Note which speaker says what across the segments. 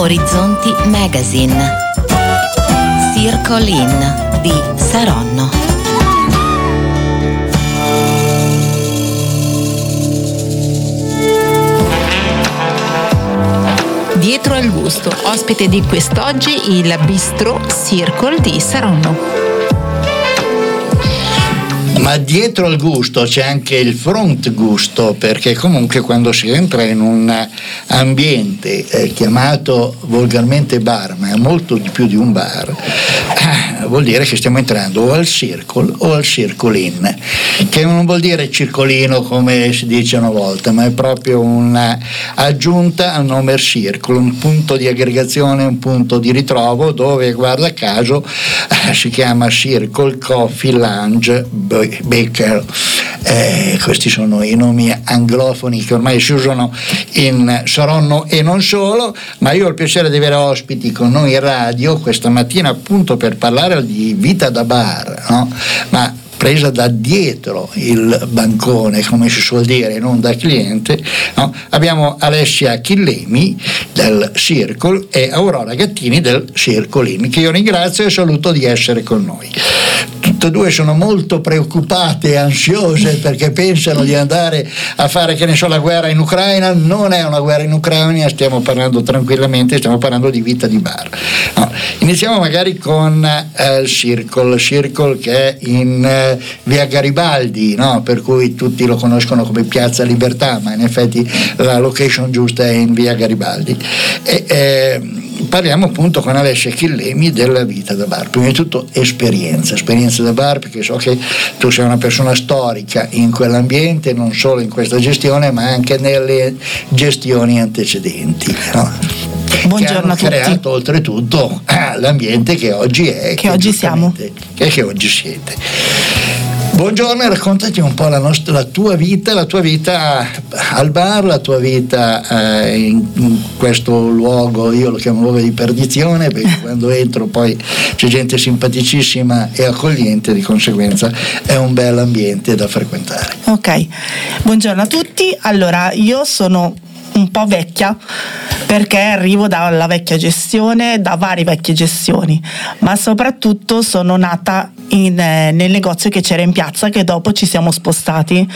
Speaker 1: Orizzonti Magazine. Circle Inn di Saronno.
Speaker 2: Dietro al gusto, ospite di quest'oggi il Bistro Circle di Saronno.
Speaker 3: Ma dietro al gusto c'è anche il front gusto, perché comunque quando si entra in un ambiente chiamato volgarmente bar, ma è molto di più di un bar, vuol dire che stiamo entrando o al Circle o al Circle Inn, che non vuol dire circolino come si dice una volta, ma è proprio un'aggiunta al nome Circle, un punto di aggregazione, un punto di ritrovo dove, guarda caso, si chiama Circle Coffee Lounge Baker. Questi sono i nomi anglofoni che ormai si usano in Saronno e non solo, ma io ho il piacere di avere ospiti con noi in radio questa mattina appunto per parlare di vita da bar, no? Ma presa da dietro il bancone, come si suol dire, non da cliente, no? Abbiamo Alessia Chillemi del Circle e Aurora Gattini del Circle Inn, che io ringrazio e saluto di essere con noi. Tutte e due sono molto preoccupate e ansiose perché pensano di andare a fare, che ne so, la guerra in Ucraina. Non è una guerra in Ucraina, stiamo parlando tranquillamente, stiamo parlando di vita di bar, no? Iniziamo magari con il Circle che è in via Garibaldi, no? Per cui tutti lo conoscono come Piazza Libertà, ma in effetti la location giusta è in via Garibaldi. Parliamo appunto con Alessia Chillemi della vita da bar. Prima di tutto esperienza da bar, perché so che tu sei una persona storica in quell'ambiente, non solo in questa gestione ma anche nelle gestioni antecedenti, no?
Speaker 2: Buongiorno a tutti.
Speaker 3: Che hanno creato oltretutto l'ambiente che oggi è,
Speaker 2: che oggi siamo
Speaker 3: e che oggi siete. Buongiorno, e raccontati un po' la tua vita al bar, la tua vita in questo luogo. Io lo chiamo luogo di perdizione perché quando entro poi c'è gente simpaticissima e accogliente, di conseguenza è un bel ambiente da frequentare.
Speaker 4: Ok, buongiorno a tutti. Allora, io sono un po' vecchia perché arrivo dalla vecchia gestione, da varie vecchie gestioni, ma soprattutto sono nata nel negozio che c'era in piazza, che dopo ci siamo spostati.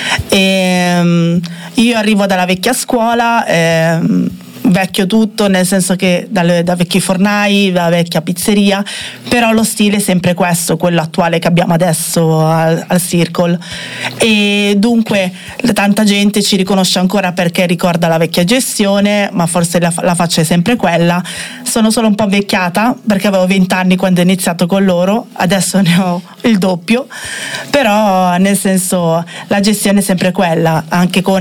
Speaker 4: Io arrivo dalla vecchia scuola, vecchio tutto, nel senso che da vecchi fornai, da vecchia pizzeria, però lo stile è sempre questo, quello attuale che abbiamo adesso al Circle, e dunque tanta gente ci riconosce ancora perché ricorda la vecchia gestione, ma forse la faccia è sempre quella. Sono solo un po' vecchiata perché avevo 20 anni quando ho iniziato con loro, adesso ne ho il doppio, però nel senso la gestione è sempre quella. Anche con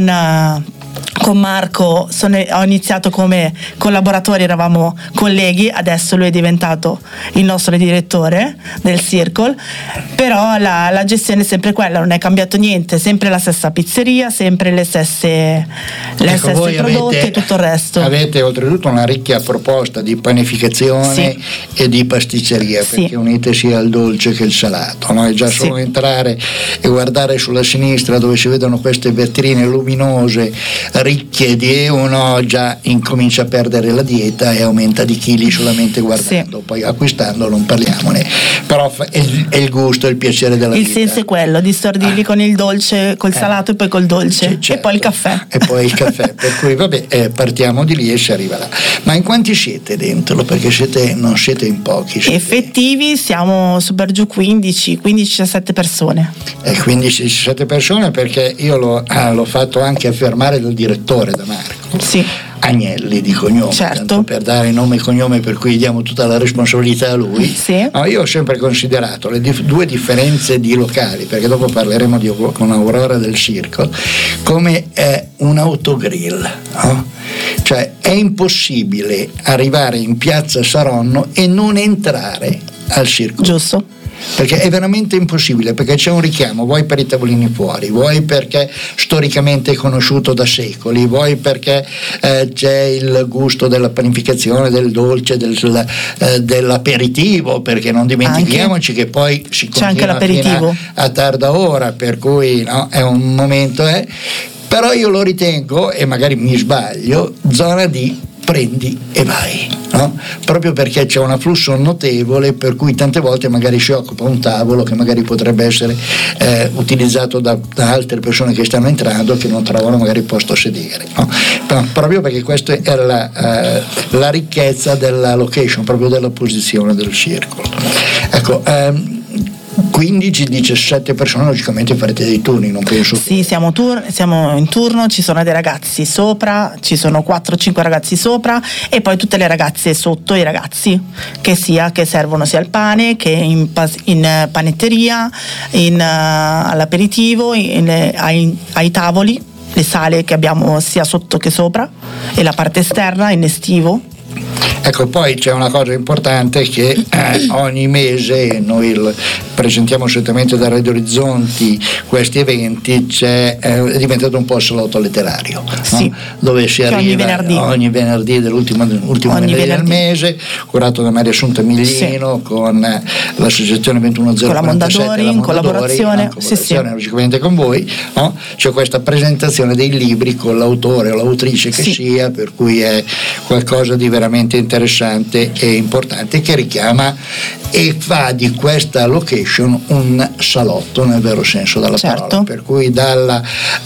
Speaker 4: Marco ho iniziato come collaboratori, eravamo colleghi, adesso lui è diventato il nostro direttore del Circle, però la gestione è sempre quella, non è cambiato niente, sempre la stessa pizzeria, sempre le stesse prodotti e tutto il resto. Avete
Speaker 3: oltretutto una ricca proposta di panificazione, sì, e di pasticceria, perché sì, unite sia il dolce che il salato, no? È già solo, sì, entrare e guardare sulla sinistra dove si vedono queste vetrine luminose ricche di uno già incomincia a perdere la dieta e aumenta di chili solamente guardando, sì, poi acquistando non parliamone, però è il gusto, il piacere della vita.
Speaker 4: Il senso è quello di stordirli con il dolce, col salato e poi col dolce, certo, e poi il caffè.
Speaker 3: E poi il caffè, per cui vabbè, partiamo di lì e si arriva là. Ma in quanti siete dentro? Perché non siete in pochi.
Speaker 4: Effettivi siamo su per giù 15-17 persone.
Speaker 3: 15-17 persone, perché io l'ho fatto anche affermare dal direttore, da Marco.
Speaker 4: Sì.
Speaker 3: Agnelli di cognome,
Speaker 4: certo,
Speaker 3: per dare nome e cognome, per cui diamo tutta la responsabilità a lui.
Speaker 4: Sì.
Speaker 3: No, io ho sempre considerato le due differenze di locali, perché dopo parleremo con Aurora del Circle, come un autogrill, no? Cioè è impossibile arrivare in piazza Saronno e non entrare al Circle.
Speaker 4: Giusto.
Speaker 3: Perché è veramente impossibile, perché c'è un richiamo, vuoi per i tavolini fuori, vuoi perché storicamente è conosciuto da secoli, vuoi perché c'è il gusto della panificazione, del dolce, dell'aperitivo, perché non dimentichiamoci che poi si continua fino a tarda ora, per cui no, è un momento, però io lo ritengo, e magari mi sbaglio, zona di prendi e vai, no? Proprio perché c'è un afflusso notevole, per cui tante volte magari si occupa un tavolo che magari potrebbe essere utilizzato da altre persone che stanno entrando, che non trovano magari posto a sedere, no? Proprio perché questa era la ricchezza della location, proprio della posizione del circolo. Ecco, 15-17 persone, logicamente farete dei turni, non penso.
Speaker 4: Sì, siamo in turno, ci sono dei ragazzi sopra, ci sono 4-5 ragazzi sopra e poi tutte le ragazze sotto i ragazzi, che servono sia il pane che in panetteria, all'aperitivo, ai tavoli, le sale che abbiamo sia sotto che sopra e la parte esterna in estivo.
Speaker 3: Ecco, poi c'è una cosa importante che ogni mese noi presentiamo solitamente da Radio Orizzonti questi eventi, è diventato un po' il salotto letterario,
Speaker 4: sì,
Speaker 3: no? Dove si arriva ogni venerdì dell'ultimo venerdì del mese, curato da Maria Assunta Miglino, sì, con l'associazione 21047,
Speaker 4: con la Mondadori, in collaborazione
Speaker 3: logicamente con voi, no? C'è questa presentazione dei libri con l'autore o l'autrice che sia, per cui è qualcosa di veramente interessante e importante, che richiama e fa di questa location un salotto nel vero senso della parola, per cui dalla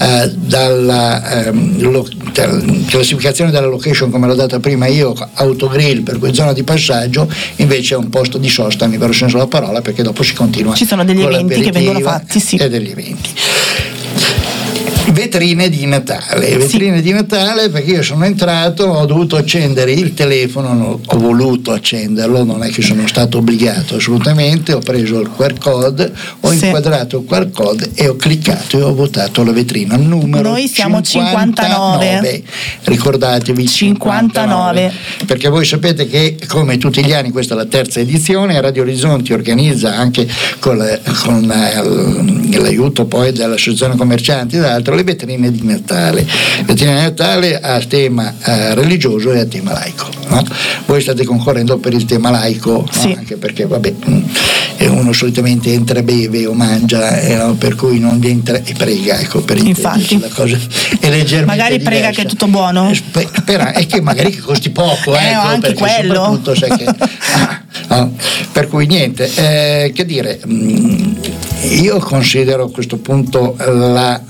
Speaker 3: classificazione della location, come l'ho data prima io, autogrill, per cui zona di passaggio, invece è un posto di sosta nel vero senso della parola, perché dopo si continua.
Speaker 4: Ci sono degli eventi che vengono fatti, sì.
Speaker 3: E degli eventi. Vetrine di Natale, di Natale, perché io sono entrato, ho dovuto accendere il telefono, ho voluto accenderlo, non è che sono stato obbligato assolutamente, ho preso il QR code, ho inquadrato il QR code e ho cliccato e ho votato la vetrina numero.
Speaker 4: Noi siamo 59.
Speaker 3: Ricordatevi 59, perché voi sapete che come tutti gli anni, questa è la terza edizione, Radio Orizzonti organizza anche con l'aiuto poi dell'associazione commercianti ed altro le vetrine di Natale. Vetrine di Natale a tema religioso e a tema laico, no? Voi state concorrendo per il tema laico,
Speaker 4: sì,
Speaker 3: no? Anche perché uno solitamente entra, beve o mangia, no? Per cui non entra e prega, ecco, per
Speaker 4: infatti
Speaker 3: la cosa è leggermente
Speaker 4: magari
Speaker 3: diversa.
Speaker 4: Prega che è tutto buono,
Speaker 3: e che magari che costi poco,
Speaker 4: anche quello
Speaker 3: sai che, no? Per cui niente, che dire, io considero a questo punto la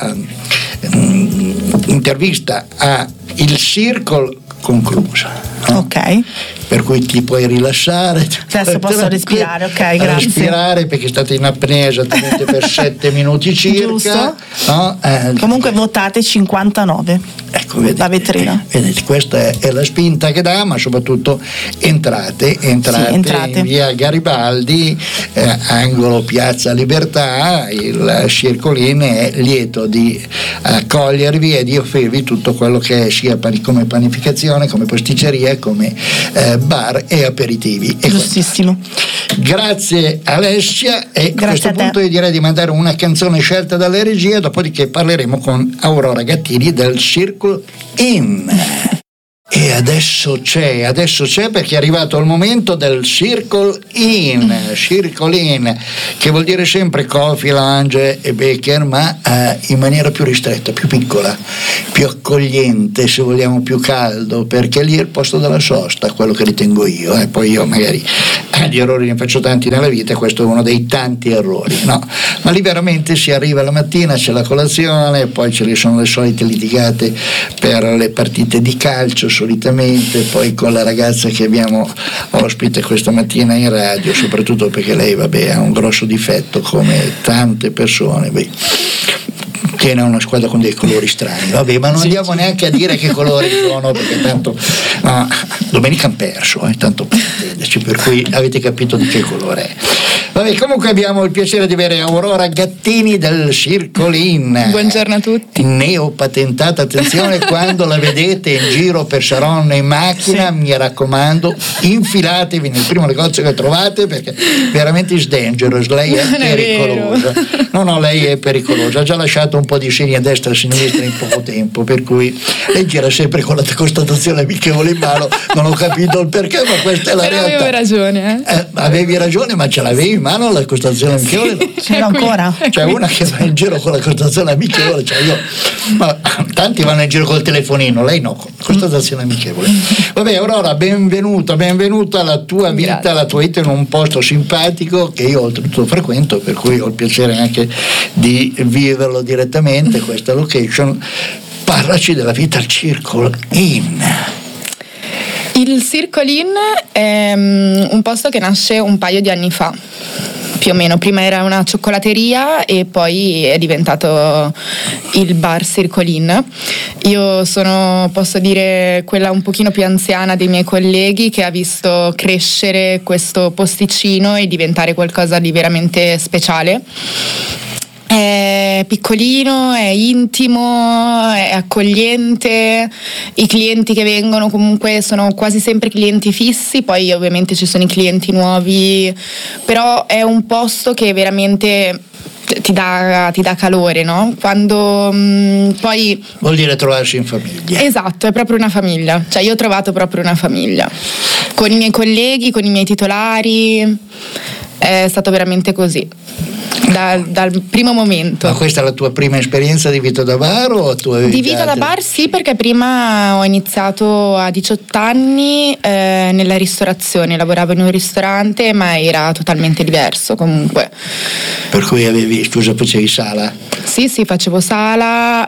Speaker 3: intervista a Il Circle conclusa, no?
Speaker 4: Ok,
Speaker 3: per cui ti puoi rilassare,
Speaker 4: adesso posso respirare, ok, grazie.
Speaker 3: Respirare, perché state in apnea esattamente per 7 minuti circa.
Speaker 4: Giusto.
Speaker 3: No?
Speaker 4: Comunque votate 59.
Speaker 3: Ecco, vedete,
Speaker 4: la vetrina.
Speaker 3: Vedete, questa è la spinta che dà, ma soprattutto entrate in via Garibaldi, angolo Piazza Libertà. Il Circolin è lieto di accogliervi e di offrirvi tutto quello che è sia come panificazione, come pasticceria, come bar e aperitivi.
Speaker 4: Giustissimo.
Speaker 3: Grazie Alessia, e
Speaker 4: grazie
Speaker 3: a questo punto io direi di mandare una canzone scelta dalle regie, dopodiché parleremo con Aurora Gattini del Circle In. E adesso c'è perché è arrivato il momento del Circle In, che vuol dire sempre coffee, lounge e becker, ma in maniera più ristretta, più piccola, più accogliente, se vogliamo, più caldo, perché lì è il posto della sosta, quello che ritengo io, e poi io magari di errori ne faccio tanti nella vita, questo è uno dei tanti errori, no? Ma lì veramente si arriva la mattina, c'è la colazione, poi ce ne sono le solite litigate per le partite di calcio solitamente, poi con la ragazza che abbiamo ospite questa mattina in radio, soprattutto perché lei ha un grosso difetto come tante persone, tiene una squadra con dei colori strani, ma non andiamo neanche a dire che colori sono, perché tanto domenica hanno perso, tanto per cui avete capito di che colore è. Comunque abbiamo il piacere di avere Aurora Gattini del Circle In.
Speaker 5: Buongiorno a tutti.
Speaker 3: Neopatentata, attenzione, quando la vedete in giro per Saronno in macchina, mi raccomando, infilatevi nel primo negozio che trovate, perché veramente is dangerous, lei è pericolosa. No, lei è pericolosa, ha già lasciato un po' di segni a destra e a sinistra in poco tempo, per cui lei gira sempre con la constatazione amichevole in mano, non ho capito il perché, ma questa è la realtà.
Speaker 5: Avevo ragione.
Speaker 3: Avevi ragione, ma ce l'avevi in mano la costazione amichevole?
Speaker 4: Ce l'ho ancora.
Speaker 3: C'è una che va in giro con la costazione amichevole, io. Ma tanti vanno in giro col telefonino, lei no, constatazione amichevole. Vabbè, Aurora, benvenuta alla tua vita.
Speaker 5: Grazie.
Speaker 3: La tua vita in un posto simpatico che io oltretutto frequento, per cui ho il piacere anche di viverlo direttamente, questa location. Parlaci della vita al Circle Inn.
Speaker 5: Il Circle Inn è un posto che nasce un paio di anni fa, più o meno. Prima era una cioccolateria e poi è diventato il bar Circle Inn. Io sono, posso dire, quella un pochino più anziana dei miei colleghi che ha visto crescere questo posticino e diventare qualcosa di veramente speciale. È piccolino, è intimo, è accogliente, i clienti che vengono comunque sono quasi sempre clienti fissi, poi ovviamente ci sono i clienti nuovi, però è un posto che veramente ti dà calore, no? Quando poi
Speaker 3: vuol dire trovarsi in famiglia.
Speaker 5: Esatto, è proprio una famiglia, cioè io ho trovato proprio una famiglia con i miei colleghi, con i miei titolari, è stato veramente così. Dal primo momento.
Speaker 3: Ma questa è la tua prima esperienza di vita da bar o tu avevi
Speaker 5: di vita da bar? Sì, perché prima ho iniziato a 18 anni nella ristorazione, lavoravo in un ristorante ma era totalmente diverso comunque.
Speaker 3: Per cui facevi sala?
Speaker 5: Sì, facevo sala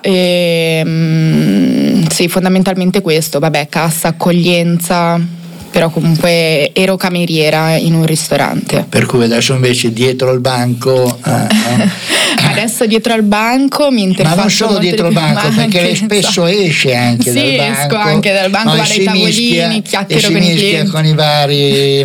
Speaker 5: e sì, fondamentalmente questo, vabbè, cassa, accoglienza, però comunque ero cameriera in un ristorante.
Speaker 3: Per cui adesso invece dietro al banco
Speaker 5: adesso dietro al banco mi interfaccio.
Speaker 3: Ma non solo dietro al banco, perché lei spesso esce anche dal banco.
Speaker 5: Sì, esco anche dal banco, vado ai tavolini, chiacchiero con i clienti,
Speaker 3: con i vari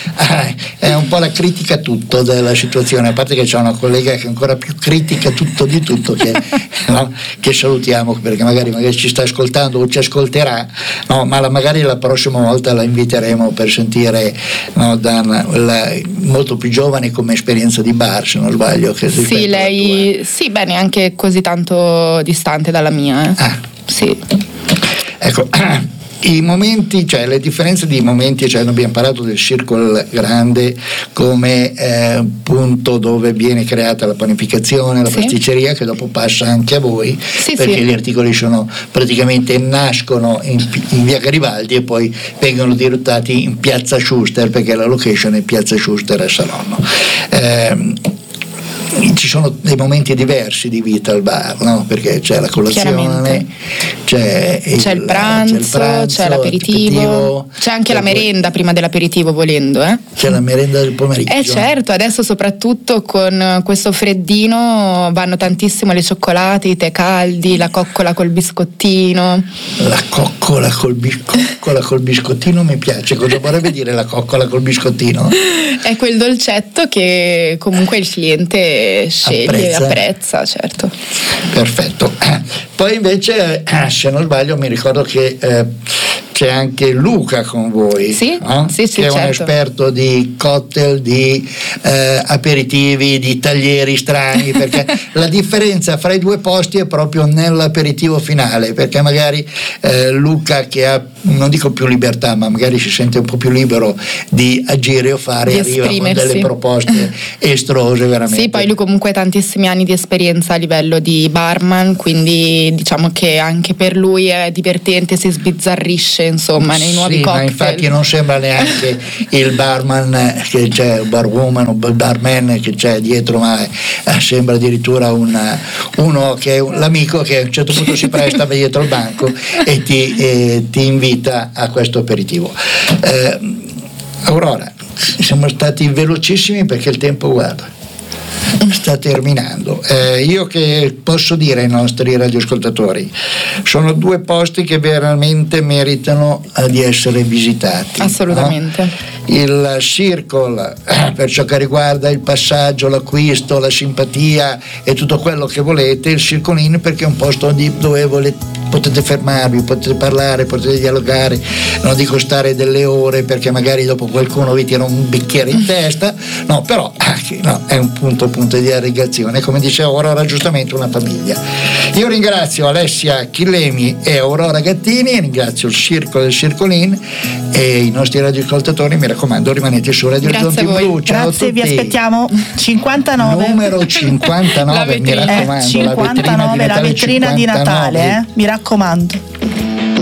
Speaker 3: è un po' la critica tutto della situazione, a parte che c'è una collega che è ancora più critica tutto di tutto che salutiamo, perché magari ci sta ascoltando o ci ascolterà, ma magari la prossima volta la inviteremo per sentire molto più giovane come esperienza di bar, se non sbaglio.
Speaker 5: Sì, lei sì, beh, neanche così tanto distante dalla mia. Sì.
Speaker 3: Ecco, i momenti, cioè le differenze di momenti, cioè abbiamo parlato del Circle grande come punto dove viene creata la panificazione, la pasticceria, che dopo passa anche a voi, perché gli articoli praticamente nascono in via Garibaldi e poi vengono dirottati in piazza Schuster, perché la location è piazza Schuster a Saronno. Ci sono dei momenti diversi di vita al bar, no? Perché c'è la colazione, c'è il pranzo, c'è
Speaker 5: l'aperitivo, c'è anche la merenda prima dell'aperitivo, volendo.
Speaker 3: C'è la merenda del pomeriggio.
Speaker 5: Certo, adesso soprattutto con questo freddino vanno tantissimo le cioccolate, i tè caldi, la coccola col biscottino.
Speaker 3: La coccola col biscottino mi piace. Cosa vorrebbe dire la coccola col biscottino?
Speaker 5: È quel dolcetto che comunque il cliente sceglie e apprezza, certo.
Speaker 3: Perfetto. Poi invece, se non sbaglio, mi ricordo che c'è anche Luca con voi,
Speaker 5: sì,
Speaker 3: che è un esperto di cocktail, di aperitivi, di taglieri strani, perché la differenza fra i due posti è proprio nell'aperitivo finale, perché magari Luca, che ha, non dico più libertà, ma magari si sente un po' più libero di agire o fare, arriva con delle proposte estrose veramente.
Speaker 5: Sì, poi lui comunque ha tantissimi anni di esperienza a livello di barman, quindi diciamo che anche per lui è divertente, si sbizzarrisce insomma nei nuovi cocktail.
Speaker 3: Ma infatti non sembra neanche il barman che c'è, barwoman o barman che c'è dietro, ma sembra addirittura uno che è l'amico che a un certo punto si presta dietro il banco e ti invita a questo aperitivo. Aurora, siamo stati velocissimi perché il tempo, guarda, sta terminando. Io che posso dire ai nostri radioascoltatori, sono due posti che veramente meritano di essere visitati.
Speaker 5: Assolutamente.
Speaker 3: No? Il Circle per ciò che riguarda il passaggio, l'acquisto, la simpatia e tutto quello che volete, il Circle Inn perché è un posto dove potete fermarvi, potete parlare, potete dialogare, non dico stare delle ore perché magari dopo qualcuno vi tira un bicchiere in testa, no, però no, è un punto di aggregazione, come diceva Aurora giustamente, una famiglia. Io ringrazio Alessia Chillemi e Aurora Gattini, ringrazio il Circo del Circolin e i nostri radioascoltatori, mi raccomando rimanete su Radio Orizzonti Blu. Ciao
Speaker 4: grazie,
Speaker 3: a tutti.
Speaker 4: vi aspettiamo 59
Speaker 3: numero 59, mi raccomando,
Speaker 4: 59, la vetrina di Natale, mi raccomando.